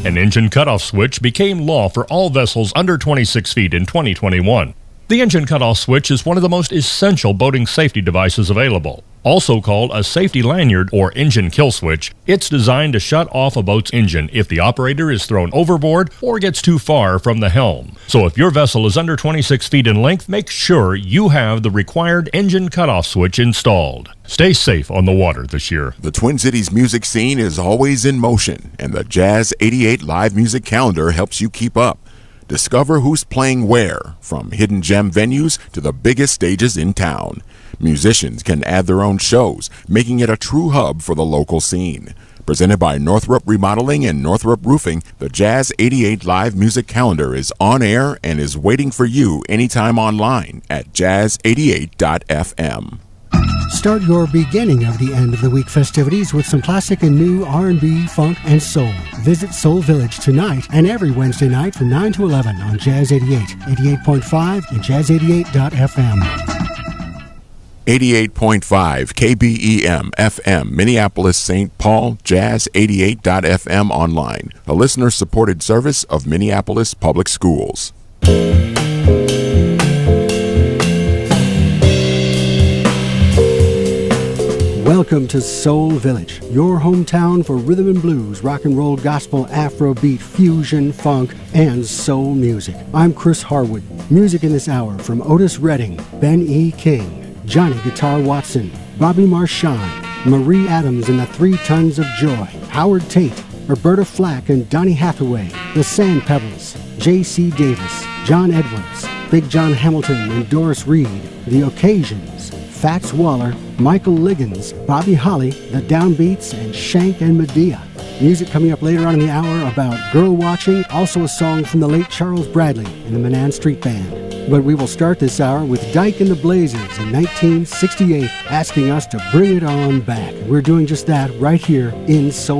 An engine cutoff switch became law for all vessels under 26 feet in 2021. The engine cutoff switch is one of the most essential boating safety devices available. Also called a safety lanyard or engine kill switch, it's designed to shut off a boat's engine if the operator is thrown overboard or gets too far from the helm. So if your vessel is under 26 feet in length, make sure you have the required engine cutoff switch installed. Stay safe on the water this year. The Twin Cities music scene is always in motion, and the Jazz 88 live music calendar helps you keep up. Discover who's playing where, from hidden gem venues to the biggest stages in town. Musicians can add their own shows, making it a true hub for the local scene. Presented by Northrop Remodeling and Northrop Roofing, the Jazz 88 live music calendar is on air and is waiting for you anytime online at jazz88.fm. Start your beginning of the end of the week festivities with some classic and new R&B, funk, and soul. Visit Soul Village tonight and every Wednesday night from 9 to 11 on Jazz 88, 88.5 and jazz88.fm. 88.5 KBEM FM, Minneapolis, St. Paul, jazz88.fm online, a listener-supported service of Minneapolis Public Schools. Welcome to Soul Village, your hometown for rhythm and blues, rock and roll, gospel, Afrobeat, fusion, funk, and soul music. I'm Chris Harwood. Music in this hour from Otis Redding, Ben E. King, Johnny Guitar Watson, Bobby Marchand, Marie Adams and the 3 Tons of Joy, Howard Tate, Roberta Flack and Donny Hathaway, the Sand Pebbles, J.C. Davis, John Edwards, Big John Hamilton and Doris Reed, The Occasions, Fats Waller, Michael Liggins, Bobby Holly, The Downbeats, and Shank and Medea. Music coming up later on in the hour about girl watching, also a song from the late Charles Bradley and the Manan Street Band. But we will start this hour with Dyke and the Blazers in 1968, asking us to bring it on back. We're doing just that right here in Soul.